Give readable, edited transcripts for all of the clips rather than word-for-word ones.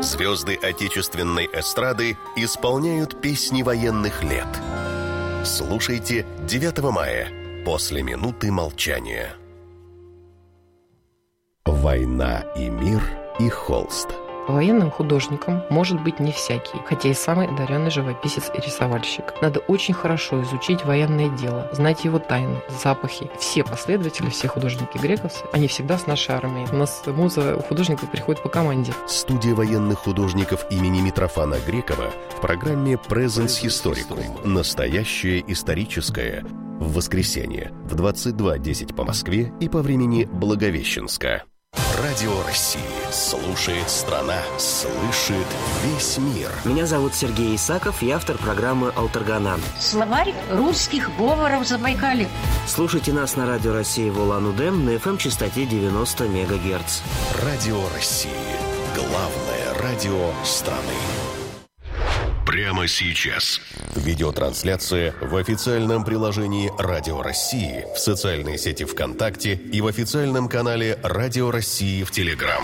Звезды отечественной эстрады исполняют песни военных лет. Слушайте 9 мая после минуты молчания. «Война и мир» и «Холст». Военным художником может быть не всякий, хотя и самый одаренный живописец и рисовальщик. Надо очень хорошо изучить военное дело, знать его тайны, запахи. Все последователи, все художники грековцы, они всегда с нашей армией. У нас муза у художников приходит по команде. Студия военных художников имени Митрофана Грекова в программе «Presens Historicum». Настоящее историческое. В воскресенье в 22:10 по Москве и по времени Благовещенска. Радио России. Слушает страна. Слышит весь мир. Меня зовут Сергей Исаков, я автор программы «Алтаргана». Словарь русских говоров Забайкалья. Слушайте нас на Радио России в Улан-Удэ на FM-частоте 90 МГц. Радио России. Главное радио страны. Прямо сейчас. Видеотрансляция в официальном приложении Радио России, в социальной сети ВКонтакте и в официальном канале Радио России в Телеграм.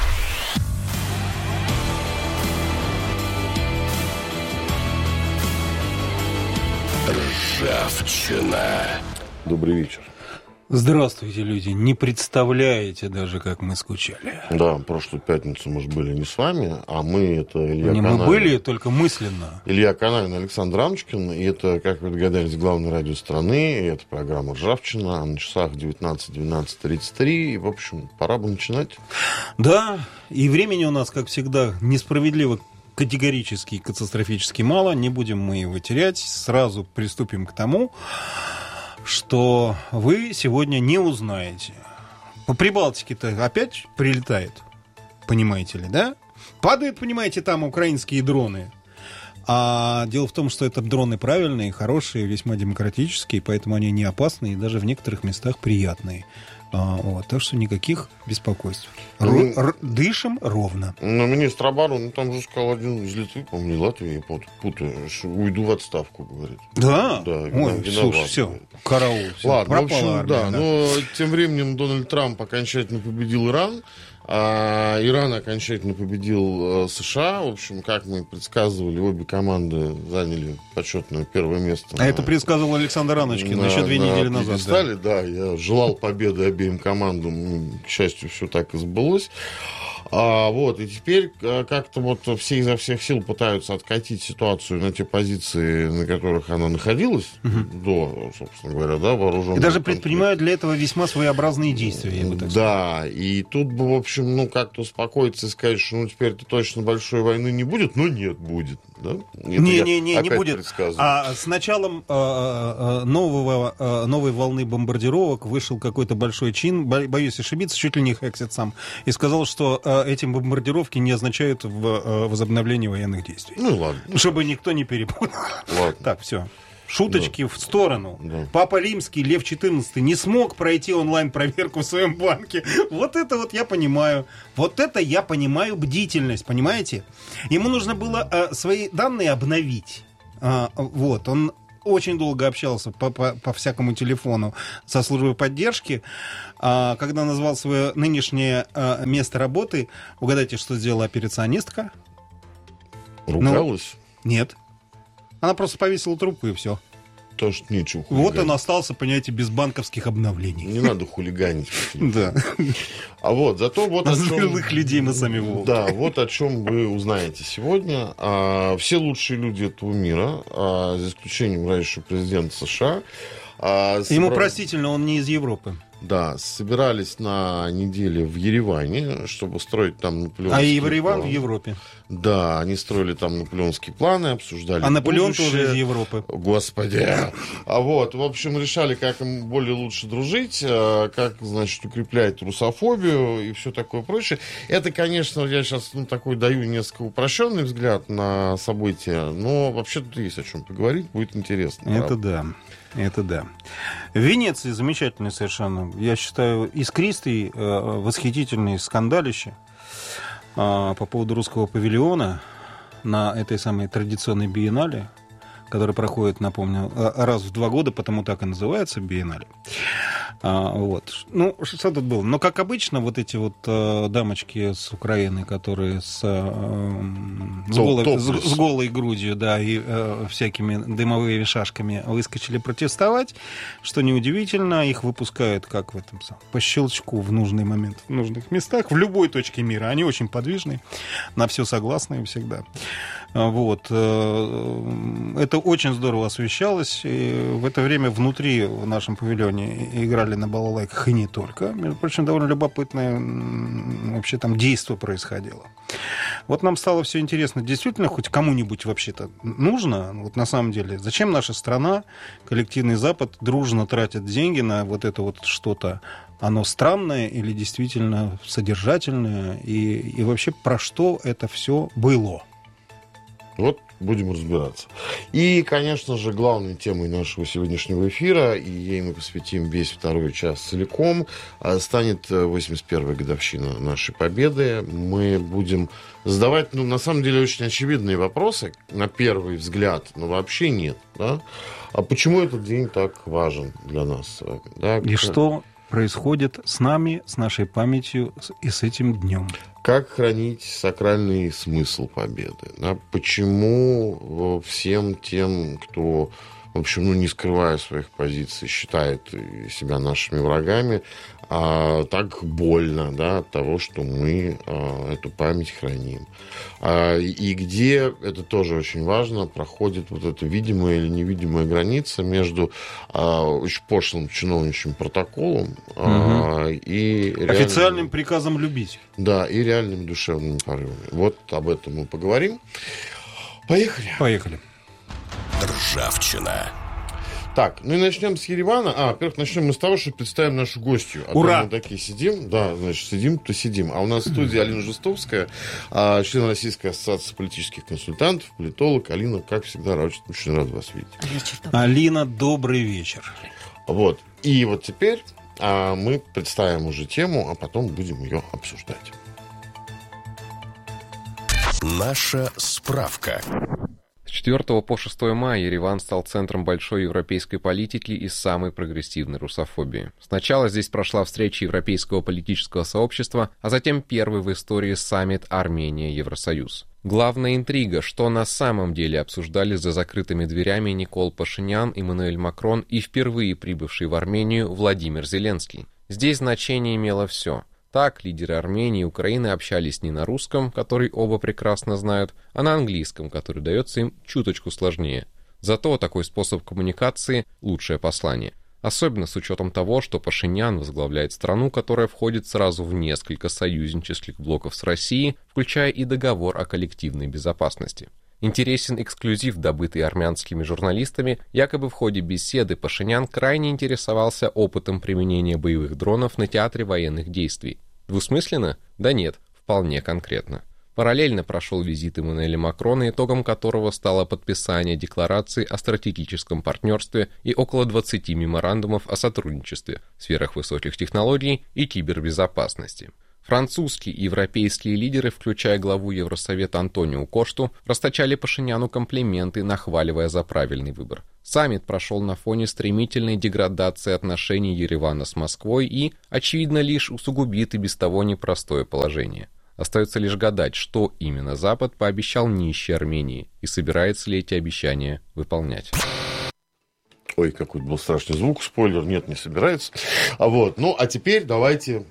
Ржавчина. Добрый вечер. Здравствуйте, люди. Не представляете даже, как мы скучали. Да, прошлую пятницу мы же были не с вами, а мы это Илья Не Канавин. мы были, только мысленно. Илья Канавин, Александр Амчкин. И это, как вы догадались, главное радио страны. И это программа «Ржавчина». На часах 19:33. И, в общем, пора бы начинать. Да, и времени у нас, как всегда, несправедливо категорически и катастрофически мало. Не будем мы его терять. Сразу приступим к тому, что вы сегодня не узнаете. По Прибалтике-то опять прилетает, понимаете ли, да? Падают, понимаете, там украинские дроны. А дело в том, что это дроны правильные, хорошие, весьма демократические, поэтому они не опасные и даже в некоторых местах приятные. Вот, так что никаких беспокойств. Дышим ровно. Но министр обороны, там же сказал один из Литвы, по-моему, Латвии, путаю, что уйду в отставку, говорит. Да? Да, ой, виноват, слушай, все, говорит. караул. Все. Ладно, Пропала в общем, армия, да. Но тем временем Дональд Трамп окончательно победил Иран, а Иран окончательно победил США. В общем, как мы предсказывали, обе команды заняли почетное первое место. А это предсказывал Александр Аночкин еще 2 недели назад. Да, я желал победы обеим командам. К счастью, все так и сбылось. Вот, и теперь как-то вот все изо всех сил пытаются откатить ситуацию на те позиции, на которых она находилась до, собственно говоря, да, вооруженного. И даже конфликта. предпринимают для этого весьма своеобразные действия, я бы так сказал. Да, и тут бы, в общем, как-то успокоиться и сказать, что теперь-то точно большой войны не будет, но нет, будет. Да? Не будет. А с началом новой волны бомбардировок вышел какой-то большой чин, боюсь ошибиться, чуть ли не Хексет сам, и сказал, что эти бомбардировки не означают возобновление военных действий. Ну ладно. Чтобы никто не перепутал. Ладно. Так, все. Шуточки в сторону. Да. Папа Римский, Лев XIV, не смог пройти онлайн-проверку в своем банке. Вот это вот я понимаю. Вот это я понимаю бдительность, понимаете? Ему нужно было свои данные обновить. Вот, он очень долго общался по всякому телефону со службой поддержки. Когда назвал свое нынешнее место работы, угадайте, что сделала операционистка? Ругалась? Нет. Она просто повесила трубку и все. То, что нечего хулиганить. Вот он остался, понимаете, без банковских обновлений. Не надо хулиганить. Да. А вот, зато вот о чем... Злых людей мы сами волки. Да, вот о чем вы узнаете сегодня. Все лучшие люди этого мира, за исключением раньше президента США... Ему простительно, он не из Европы. Да, собирались на неделе в Ереване, чтобы строить там наполеонские планы. Ереван в Европе. Да, они строили там наполеонские планы, обсуждали Наполеон будущее. тоже из Европы. Господи. Вот, в общем, решали, как им более лучше дружить, как, значит, укреплять русофобию и все такое прочее. Это, конечно, я сейчас такой даю несколько упрощенный взгляд на события, но вообще тут есть о чем поговорить, будет интересно. Это правда. да. Это да. В Венеции замечательный совершенно, я считаю, искристый, восхитительный скандалище по поводу русского павильона на этой самой традиционной биеннале, которая проходит, напомню, раз в 2 года, потому так и называется биеннале. Вот. Ну, что тут было? Но, как обычно, вот эти вот дамочки с Украины, которые с голой грудью, да, и всякими дымовыми шашками выскочили протестовать, что неудивительно, их выпускают как в этом по щелчку в нужный момент, в нужных местах, в любой точке мира. Они очень подвижны, на все согласны всегда. Вот. Это очень здорово освещалось. И в это время внутри, в нашем павильоне, играли на балалайках и не только. Между прочим, довольно любопытное вообще там действо происходило. Вот нам стало все интересно. Действительно, хоть кому-нибудь вообще-то нужно? Вот на самом деле, зачем наша страна, коллективный Запад, дружно тратит деньги на вот это вот что-то? Оно странное или действительно содержательное? И вообще, про что это все было? Вот будем разбираться. И, конечно же, главной темой нашего сегодняшнего эфира, и ей мы посвятим весь второй час целиком, станет 81-я годовщина нашей победы. Мы будем задавать, на самом деле, очень очевидные вопросы, на первый взгляд, но вообще нет. Да? А почему этот день так важен для нас? Да? И что происходит с нами, с нашей памятью и с этим днем? Как хранить сакральный смысл победы? Да? Почему всем тем, кто, в общем, не скрывая своих позиций, считает себя нашими врагами, так больно, да, от того, что мы эту память храним? И где, это тоже очень важно, проходит вот эта видимая или невидимая граница между очень пошлым чиновничьим протоколом и официальным приказом любить. Да, и реальными душевными порывами. Вот об этом мы поговорим. Поехали. Поехали. Ржавчина. Так, и начнем с Еревана. Во-первых, начнем мы с того, что представим нашу гостью. Ура! Мы такие сидим, да, значит, сидим-то сидим. А у нас в студии Алина Жестовская, член Российской ассоциации политических консультантов, политолог. Алина, как всегда, очень рад вас видеть. Алина, добрый вечер. Вот. И вот теперь мы представим уже тему, а потом будем ее обсуждать. Наша справка. С 4 по 6 мая Ереван стал центром большой европейской политики и самой прогрессивной русофобии. Сначала здесь прошла встреча Европейского политического сообщества, а затем первый в истории саммит Армения-Евросоюз. Главная интрига, что на самом деле обсуждали за закрытыми дверями Никол Пашинян, Эммануэль Макрон и впервые прибывший в Армению Владимир Зеленский. Здесь значение имело все. Так, лидеры Армении и Украины общались не на русском, который оба прекрасно знают, а на английском, который дается им чуточку сложнее. Зато такой способ коммуникации – лучшее послание. Особенно с учетом того, что Пашинян возглавляет страну, которая входит сразу в несколько союзнических блоков с Россией, включая и договор о коллективной безопасности. Интересен эксклюзив, добытый армянскими журналистами. Якобы в ходе беседы Пашинян крайне интересовался опытом применения боевых дронов на театре военных действий. Двусмысленно? Да нет, вполне конкретно. Параллельно прошел визит Эммануэля Макрона, итогом которого стало подписание декларации о стратегическом партнерстве и около 20 меморандумов о сотрудничестве в сферах высоких технологий и кибербезопасности. Французские и европейские лидеры, включая главу Евросовета Антонио Кошту, расточали Пашиняну комплименты, нахваливая за правильный выбор. Саммит прошел на фоне стремительной деградации отношений Еревана с Москвой и, очевидно, лишь усугубит и без того непростое положение. Остается лишь гадать, что именно Запад пообещал нищей Армении и собирается ли эти обещания выполнять. Ой, какой был страшный звук, спойлер, нет, не собирается. А теперь давайте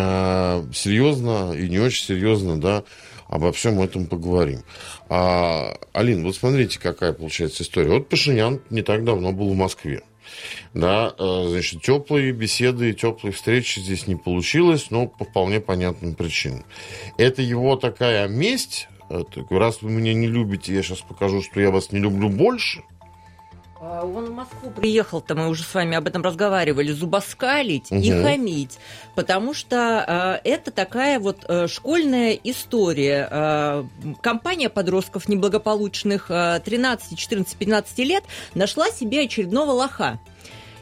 серьезно и не очень серьезно, да, обо всем этом поговорим. Алин, вот смотрите, какая получается история. Вот Пашинян не так давно был в Москве. Да, значит, теплые беседы, теплые встречи здесь не получилось, но по вполне понятным причинам. Это его такая месть. Раз вы меня не любите, я сейчас покажу, что я вас не люблю больше. Он в Москву приехал-то, мы уже с вами об этом разговаривали, зубоскалить и хамить, потому что это такая вот школьная история. Компания подростков неблагополучных 13, 14, 15 лет нашла себе очередного лоха.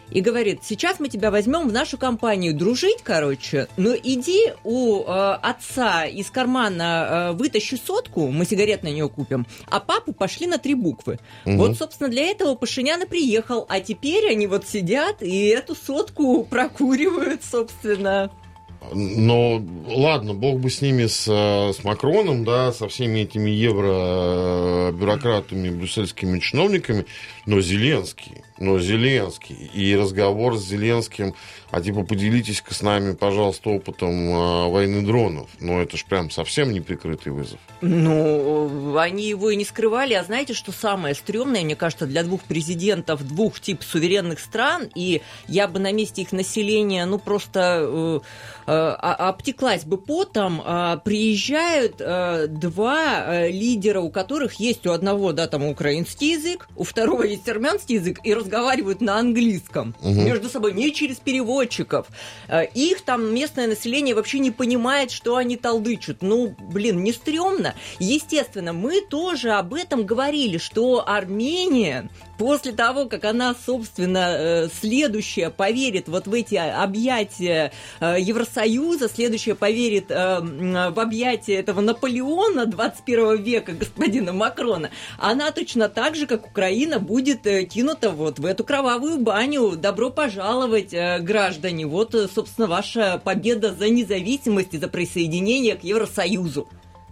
и говорит: сейчас мы тебя возьмем в нашу компанию дружить, короче, но иди у отца из кармана вытащи сотку, мы сигарет на нее купим, а папу пошли на 3 буквы. Вот, собственно, для этого Пашинян и приехал, а теперь они вот сидят и эту сотку прокуривают, собственно. Но ладно, бог бы с ними, с Макроном, да, со всеми этими евробюрократами, брюссельскими чиновниками, но Зеленский. И разговор с Зеленским, а типа поделитесь-ка с нами, пожалуйста, опытом войны дронов. Но это ж прям совсем неприкрытый вызов. Ну, они его и не скрывали. А знаете, что самое стрёмное, мне кажется, для 2 президентов 2 типа суверенных стран, и я бы на месте их населения, ну, просто обтеклась бы потом, приезжают 2 лидера, у которых есть у одного, да, там украинский язык, у второго есть армянский язык, и разговаривают на английском между собой, не через переводчиков. Их там местное население вообще не понимает, что они толдычат. Ну, блин, не стрёмно? Естественно, мы тоже об этом говорили, что Армения, после того, как она, собственно, следующая поверит вот в эти объятия Евросоюза, следующая поверит в объятия этого Наполеона 21 века, господина Макрона, она точно так же, как Украина, будет кинута вот в эту кровавую баню. Добро пожаловать, граждане. Вот, собственно, ваша победа за независимость и за присоединение к Евросоюзу.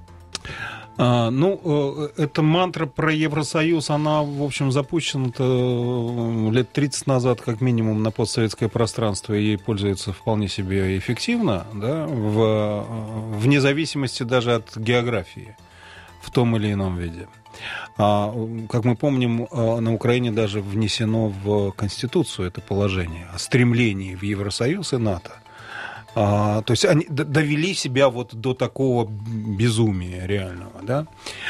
Эта мантра про Евросоюз, она, в общем, запущена лет 30 назад, как минимум, на постсоветское пространство, и ей пользуется вполне себе эффективно, да, вне зависимости даже от географии, в том или ином виде. Как мы помним, на Украине даже внесено в Конституцию это положение о стремлении в Евросоюз и НАТО. То есть они довели себя вот до такого безумия реального, да?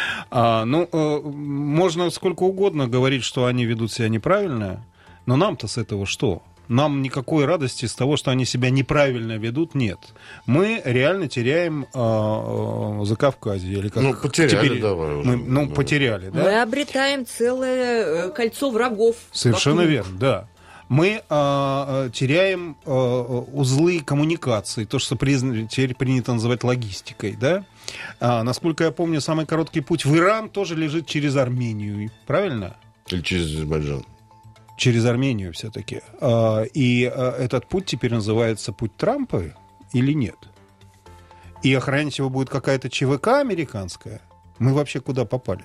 Можно сколько угодно говорить, что они ведут себя неправильно, но нам-то с этого что? Нам никакой радости с того, что они себя неправильно ведут, нет. Мы реально теряем Закавказье. Или как потеряли, теперь, давай уже. Потеряли, да? Мы обретаем целое кольцо врагов. Совершенно верно, да. Мы теряем узлы коммуникации, то, что теперь принято называть логистикой, да? Насколько я помню, самый короткий путь в Иран тоже лежит через Армению, правильно? Или через Азербайджан. Через Армению все-таки. И этот путь теперь называется путь Трампа или нет? И охранять его будет какая-то ЧВК американская? Мы вообще куда попали?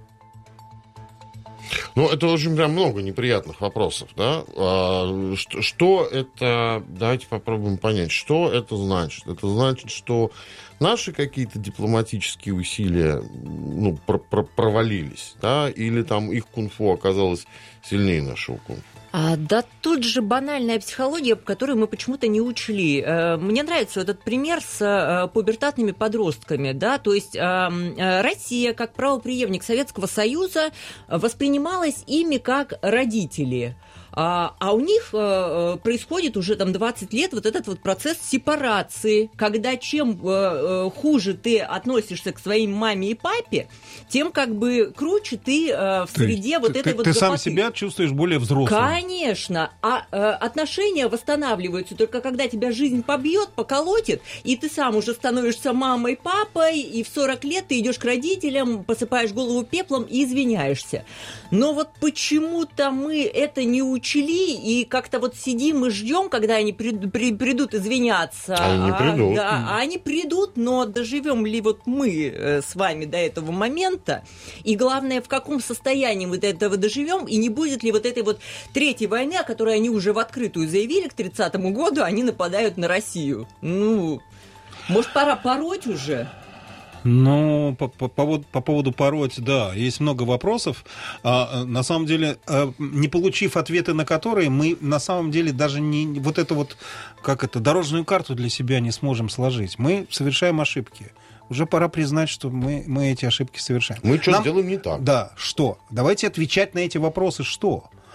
Это очень прям много неприятных вопросов, да? Что это... Давайте попробуем понять, что это значит. Это значит, что наши какие-то дипломатические усилия провалились, да? Или там их кунг-фу оказалось сильнее нашего кунг-фу? Да тут же банальная психология, которую мы почему-то не учли. Мне нравится этот пример с пубертатными подростками, да, то есть Россия, как правопреемник Советского Союза, воспринималась ими как родители. А у них происходит уже там 20 лет вот этот вот процесс сепарации, когда чем хуже ты относишься к своей маме и папе, тем как бы круче ты в среде вот этой вот Ты гопоты. сам себя чувствуешь более взрослым. Конечно. Отношения восстанавливаются только когда тебя жизнь побьет, поколотит, и ты сам уже становишься мамой, папой, и в 40 лет ты идешь к родителям, посыпаешь голову пеплом и извиняешься. Но вот почему-то мы это не учили, и как-то вот сидим и ждем, когда они придут извиняться. Они не придут. Да, они придут, но доживем ли вот мы с вами до этого момента? И главное, в каком состоянии мы до этого доживем, и не будет ли вот этой вот третьей войны, о которой они уже в открытую заявили, к 30-му году они нападают на Россию. Может, пора пороть уже? По поводу пороть, да, есть много вопросов. На самом деле, не получив ответы на которые, мы на самом деле даже не вот эту вот, дорожную карту для себя не сможем сложить. Мы совершаем ошибки. Уже пора признать, что мы эти ошибки совершаем. Мы что-то делаем не так. Да, что? Давайте отвечать на эти вопросы, что?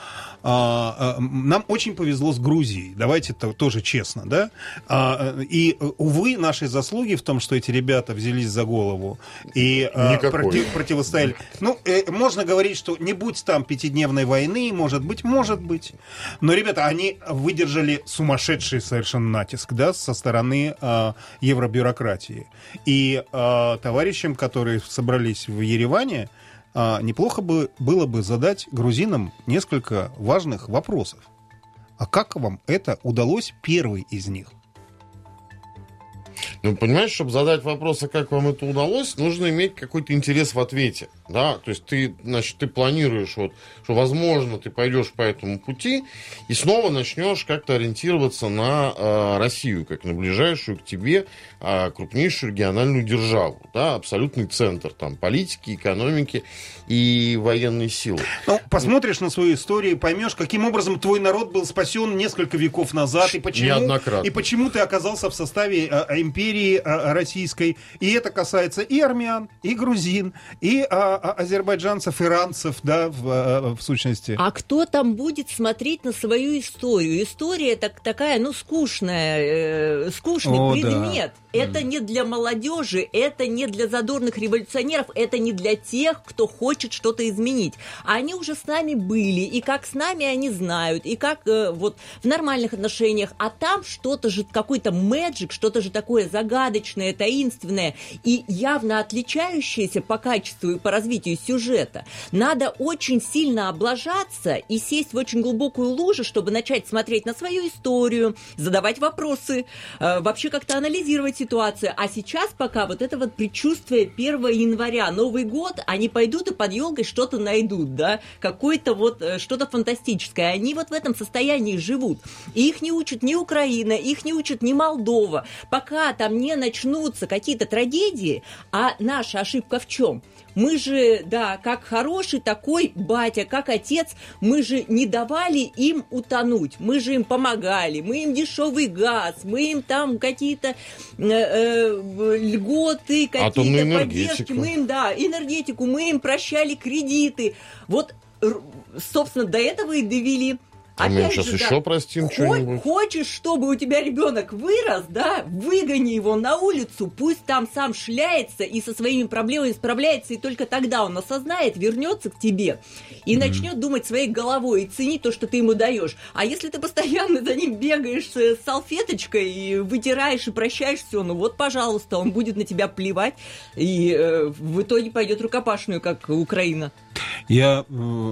нам очень повезло с Грузией, давайте тоже честно, да? И, увы, наши заслуги в том, что эти ребята взялись за голову и противостояли. Ну, можно говорить, что не будь там пятидневной войны, может быть. Но, ребята, они выдержали сумасшедший совершенно натиск, да, со стороны евробюрократии. И товарищам, которые собрались в Ереване, неплохо было бы задать грузинам несколько важных вопросов. А как вам это удалось, первый из них? Ну, понимаешь, чтобы задать вопрос, а как вам это удалось, нужно иметь какой-то интерес в ответе. Да? То есть ты планируешь, вот, что, возможно, ты пойдешь по этому пути и снова начнешь как-то ориентироваться на Россию, как на ближайшую к тебе крупнейшую региональную державу. Да? Абсолютный центр там, политики, экономики и военной силы. Ну, посмотришь на свою историю, поймешь, каким образом твой народ был спасен несколько веков назад, и почему ты оказался в составе империи российской. И это касается и армян, и грузин, и азербайджанцев, иранцев, да, в сущности. А кто там будет смотреть на свою историю? История такая, скучный предмет. Да. Это не для молодежи, это не для задорных революционеров, это не для тех, кто хочет что-то изменить. Они уже с нами были, и как с нами они знают, и как вот в нормальных отношениях. А там что-то же, какой-то мэджик, что-то же такое загадочное, таинственное и явно отличающееся по качеству и по развитию сюжета. Надо очень сильно облажаться и сесть в очень глубокую лужу, чтобы начать смотреть на свою историю, задавать вопросы, вообще как-то анализировать ситуацию. А сейчас пока вот это вот предчувствие 1 января, Новый год, они пойдут и под елкой что-то найдут, да, какое-то вот что-то фантастическое. Они вот в этом состоянии живут. И их не учат ни Украина, их не учат ни Молдова. Пока там не начнутся какие-то трагедии, а наша ошибка в чем? Мы же, да, как хороший такой батя, как отец, мы же не давали им утонуть, мы же им помогали, мы им дешевый газ, мы им там какие-то льготы, какие-то поддержки, мы им, да, энергетику, мы им прощали кредиты. Вот, собственно, до этого и довели. А мы сейчас еще простим что-нибудь. Хочешь, чтобы у тебя ребенок вырос, да, выгони его на улицу, пусть там сам шляется и со своими проблемами справляется, и только тогда он осознает, вернется к тебе и начнет думать своей головой и ценить то, что ты ему даешь. А если ты постоянно за ним бегаешь с салфеточкой и вытираешь и прощаешь все, ну вот, пожалуйста, он будет на тебя плевать и в итоге пойдет рукопашную, как Украина. Я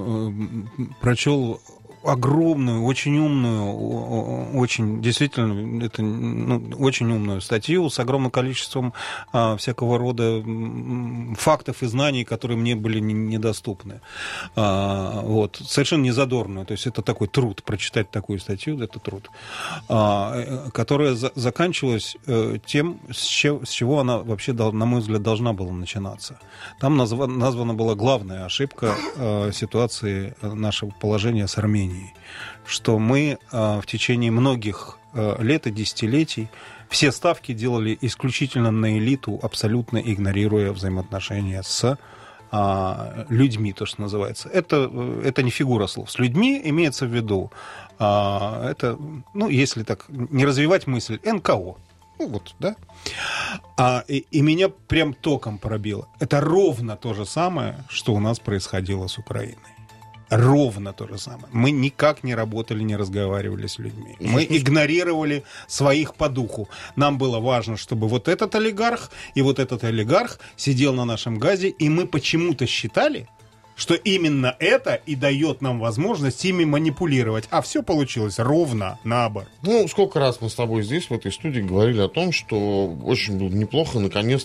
прочел огромную, очень умную, очень, действительно, это очень умную статью с огромным количеством всякого рода фактов и знаний, которые мне были недоступны. Вот. Совершенно незадорную. То есть это такой труд, прочитать такую статью, это труд, которая заканчивалась тем, с чего она вообще, на мой взгляд, должна была начинаться. Там названа была главная ошибка ситуации нашего положения с Арменией. Что мы в течение многих лет и десятилетий все ставки делали исключительно на элиту, абсолютно игнорируя взаимоотношения с людьми, то, что называется. Это не фигура слов. С людьми имеется в виду, это, если так не развивать мысль, НКО. Вот, да? И меня прям током пробило. Это ровно то же самое, что у нас происходило с Украиной. Ровно то же самое. Мы никак не работали, не разговаривали с людьми. Мы игнорировали своих по духу. Нам было важно, чтобы вот этот олигарх и вот этот олигарх сидел на нашем газе, и мы почему-то считали, что именно это и дает нам возможность ими манипулировать. А все получилось ровно наоборот. Сколько раз мы с тобой здесь, в этой студии, говорили о том, что очень было неплохо наконец